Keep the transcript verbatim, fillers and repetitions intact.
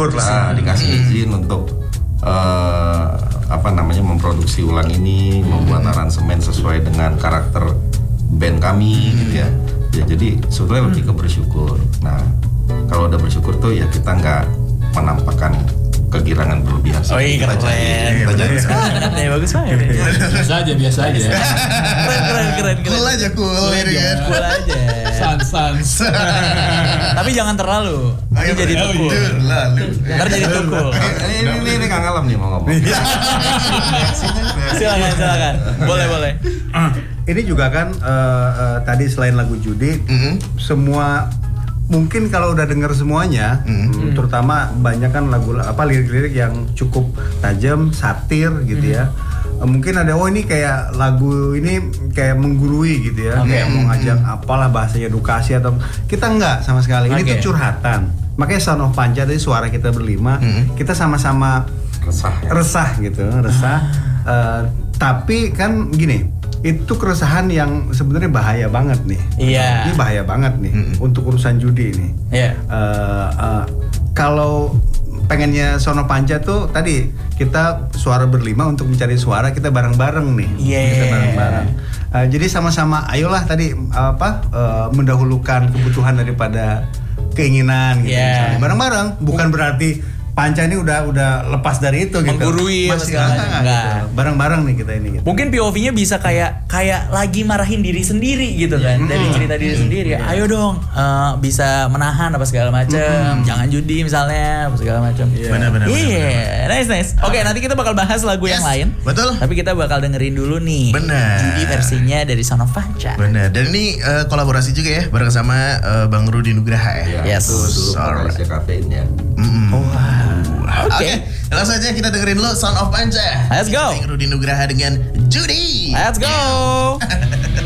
Syukur lah dikasih Hmm. izin untuk uh, apa namanya memproduksi ulang ini, membuat aransemen sesuai dengan karakter band kami, gitu ya. Ya jadi sebetulnya lebih ke bersyukur. Nah kalau udah bersyukur tuh ya kita nggak menampakkan kegirangan berlebihan sih. Oh iya, kita keren. jadi kita jadi Semangat ya, bagus banget ya. Biasa aja, biasa aja. Keren, keren, keren, keren. Cool aja, cool, Cool gitu aja. kan. Cool aja. Sans, sans. Tapi jangan terlalu. Nanti jadi Oh, tukul. Dur, lalu. Ntar jadi tukul. ini ini ini, ini Kang Alam nih mau ngomong. Silakan, silakan. Boleh, boleh. Ini juga kan uh, uh, tadi selain lagu judi, Mhm. semua mungkin kalau udah denger semuanya, mm, terutama banyak kan lagu apa lirik-lirik yang cukup tajam, satir gitu ya. Uh, mungkin ada oh ini kayak lagu ini kayak menggurui gitu ya, Oke. kayak mau ngajak apalah bahasanya edukasi atau kita enggak sama sekali. Ini Oke. tuh curhatan. Makanya Son of Panca tadi suara kita berlima, kita sama-sama Resah ya. resah gitu, resah. Eh, tapi kan gini, itu keresahan yang sebenarnya bahaya banget nih. Iya. Ini bahaya banget nih untuk urusan judi ini. Iya. Eh, eh, kalau pengennya Son of Panca tuh tadi kita suara berlima untuk mencari suara kita bareng-bareng nih. Iya. Kita bareng-bareng. Eh, jadi sama-sama, ayolah tadi apa eh, mendahulukan kebutuhan daripada keinginan gitu. Iya. misalnya. Bareng-bareng, bukan berarti Panca ini udah udah lepas dari itu gitu. Menggurui apa Masih segala enggak, macam. gitu. Enggak. Bareng-bareng nih kita ini gitu. Mungkin P O V-nya bisa kayak kayak lagi marahin diri sendiri gitu kan, dari cerita diri sendiri. Ayo dong, eh, bisa menahan apa segala macam, jangan judi misalnya, apa segala macam. Benar, benar, benar, Iya, nice nice. Oke, nanti kita bakal bahas lagu yang Yes, lain. betul. Tapi kita bakal dengerin dulu nih. Benar. Judi versinya dari Son of Panca. Benar. Dan ini eh, kolaborasi juga ya bareng sama eh, Bang Rudi Nugraha ya. Ya, Yes. itu dulu Alright. vokalisnya kafein ya. Oke. Oke, langsung aja kita dengerin lo Son of Panca. Let's go. Featuring Rudi Nugraha dengan Judi. Let's go.